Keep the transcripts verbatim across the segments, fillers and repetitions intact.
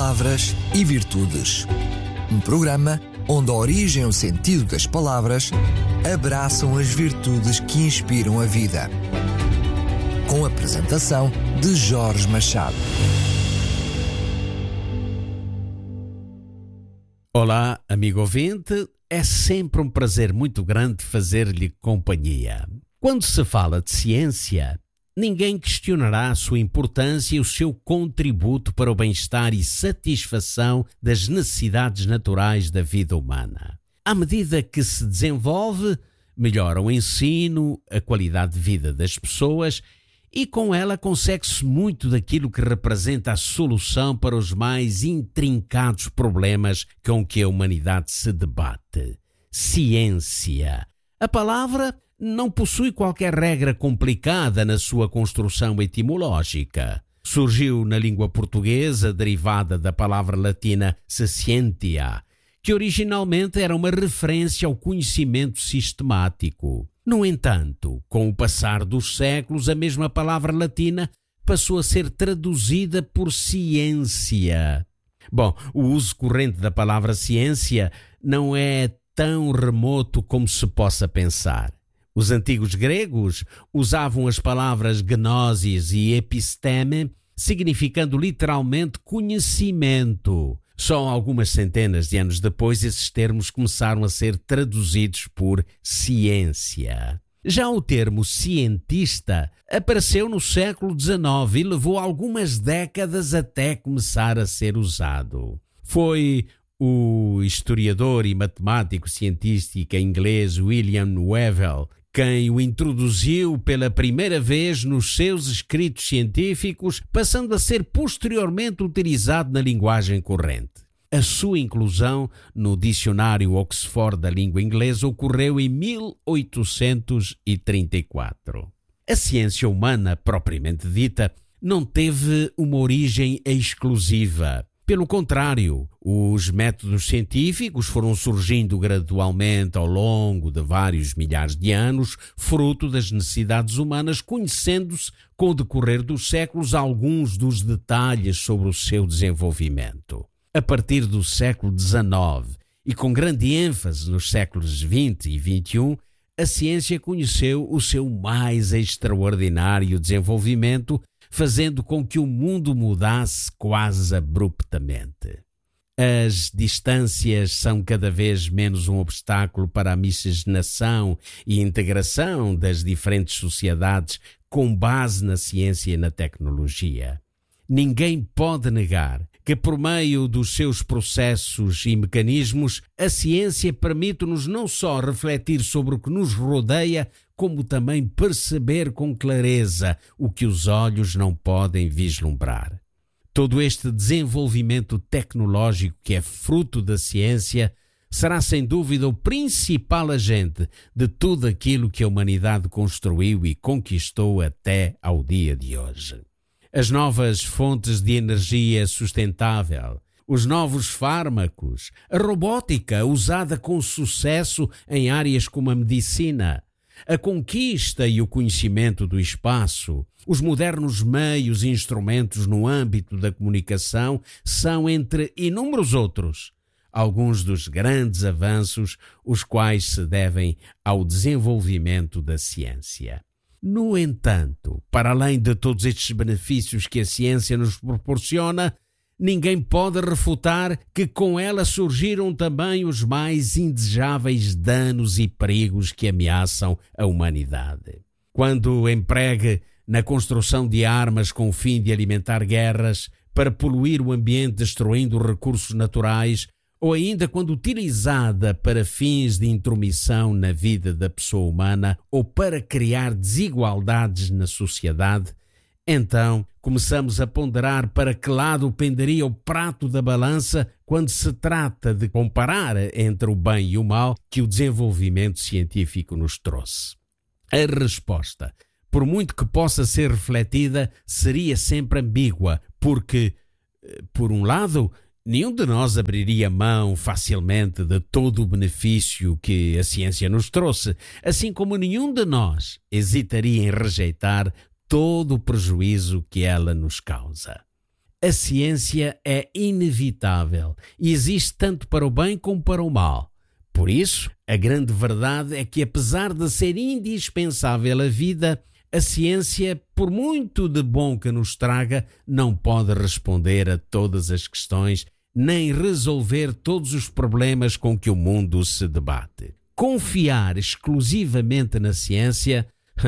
Palavras e Virtudes. Um programa onde a origem e o sentido das palavras abraçam as virtudes que inspiram a vida. Com a apresentação de Jorge Machado. Olá, amigo ouvinte. É sempre um prazer muito grande fazer-lhe companhia. Quando se fala de ciência, ninguém questionará a sua importância e o seu contributo para o bem-estar e satisfação das necessidades naturais da vida humana. À medida que se desenvolve, melhora o ensino, a qualidade de vida das pessoas e com ela consegue-se muito daquilo que representa a solução para os mais intrincados problemas com que a humanidade se debate. Ciência. A palavra não possui qualquer regra complicada na sua construção etimológica. Surgiu na língua portuguesa, derivada da palavra latina scientia, que originalmente era uma referência ao conhecimento sistemático. No entanto, com o passar dos séculos, a mesma palavra latina passou a ser traduzida por ciência. Bom, o uso corrente da palavra ciência não é tão remoto como se possa pensar. Os antigos gregos usavam as palavras gnosis e episteme, significando literalmente conhecimento. Só algumas centenas de anos depois, esses termos começaram a ser traduzidos por ciência. Já o termo cientista apareceu no século dezenove e levou algumas décadas até começar a ser usado. Foi o historiador e matemático científico inglês William Whewell quem o introduziu pela primeira vez nos seus escritos científicos, passando a ser posteriormente utilizado na linguagem corrente. A sua inclusão no dicionário Oxford da língua inglesa ocorreu em mil oitocentos e trinta e quatro. A ciência humana, propriamente dita, não teve uma origem exclusiva. Pelo contrário, os métodos científicos foram surgindo gradualmente ao longo de vários milhares de anos, fruto das necessidades humanas, conhecendo-se com o decorrer dos séculos alguns dos detalhes sobre o seu desenvolvimento. A partir do século dezenove e com grande ênfase nos séculos vinte e vinte e um, a ciência conheceu o seu mais extraordinário desenvolvimento, fazendo com que o mundo mudasse quase abruptamente. As distâncias são cada vez menos um obstáculo para a miscigenação e integração das diferentes sociedades com base na ciência e na tecnologia. Ninguém pode negar que, por meio dos seus processos e mecanismos, a ciência permite-nos não só refletir sobre o que nos rodeia, como também perceber com clareza o que os olhos não podem vislumbrar. Todo este desenvolvimento tecnológico que é fruto da ciência será sem dúvida o principal agente de tudo aquilo que a humanidade construiu e conquistou até ao dia de hoje. As novas fontes de energia sustentável, os novos fármacos, a robótica usada com sucesso em áreas como a medicina, a conquista e o conhecimento do espaço, os modernos meios e instrumentos no âmbito da comunicação são, entre inúmeros outros, alguns dos grandes avanços os quais se devem ao desenvolvimento da ciência. No entanto, para além de todos estes benefícios que a ciência nos proporciona, ninguém pode refutar que com ela surgiram também os mais indesejáveis danos e perigos que ameaçam a humanidade. Quando empregue na construção de armas com o fim de alimentar guerras, para poluir o ambiente destruindo recursos naturais, ou ainda quando utilizada para fins de intromissão na vida da pessoa humana ou para criar desigualdades na sociedade, então começamos a ponderar para que lado penderia o prato da balança quando se trata de comparar entre o bem e o mal que o desenvolvimento científico nos trouxe. A resposta, por muito que possa ser refletida, seria sempre ambígua, porque, por um lado, nenhum de nós abriria mão facilmente de todo o benefício que a ciência nos trouxe, assim como nenhum de nós hesitaria em rejeitar todo o prejuízo que ela nos causa. A ciência é inevitável e existe tanto para o bem como para o mal. Por isso, a grande verdade é que, apesar de ser indispensável à vida, a ciência, por muito de bom que nos traga, não pode responder a todas as questões, nem resolver todos os problemas com que o mundo se debate. Confiar exclusivamente na ciência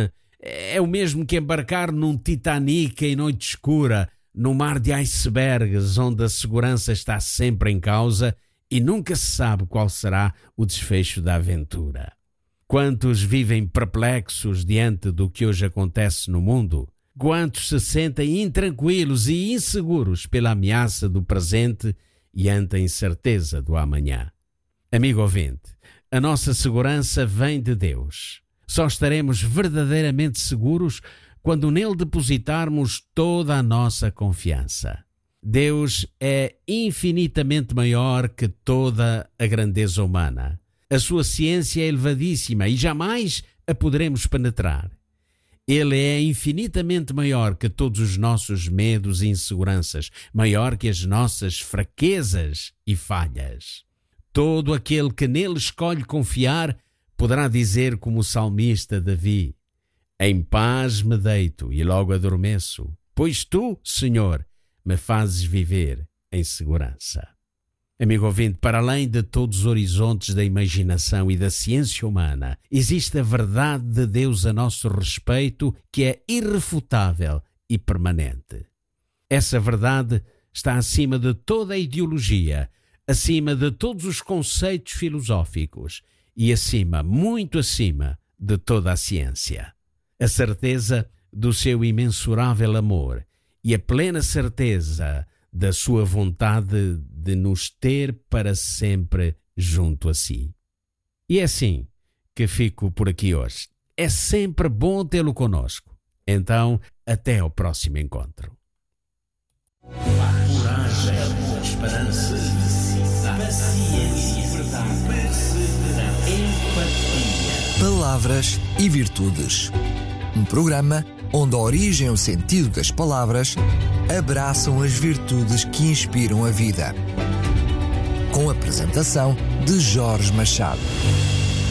é o mesmo que embarcar num Titanic em noite escura, num mar de icebergs, onde a segurança está sempre em causa e nunca se sabe qual será o desfecho da aventura. Quantos vivem perplexos diante do que hoje acontece no mundo? Quantos se sentem intranquilos e inseguros pela ameaça do presente e ante a incerteza do amanhã? Amigo ouvinte, a nossa segurança vem de Deus. Só estaremos verdadeiramente seguros quando nele depositarmos toda a nossa confiança. Deus é infinitamente maior que toda a grandeza humana. A sua ciência é elevadíssima e jamais a poderemos penetrar. Ele é infinitamente maior que todos os nossos medos e inseguranças, maior que as nossas fraquezas e falhas. Todo aquele que nele escolhe confiar poderá dizer como o salmista Davi: em paz me deito e logo adormeço, pois tu, Senhor, me fazes viver em segurança. Amigo ouvinte, para além de todos os horizontes da imaginação e da ciência humana, existe a verdade de Deus a nosso respeito, que é irrefutável e permanente. Essa verdade está acima de toda a ideologia, acima de todos os conceitos filosóficos e acima, muito acima, de toda a ciência. A certeza do seu imensurável amor e a plena certeza da sua vontade de nos ter para sempre junto a si. E é assim que fico por aqui hoje. É sempre bom tê-lo conosco. Então, até ao próximo encontro. Coragem, esperança, paciência, perseverança, empatia. Palavras e Virtudes. Um programa onde a origem e o sentido das palavras abraçam as virtudes que inspiram a vida. Com a apresentação de Jorge Machado.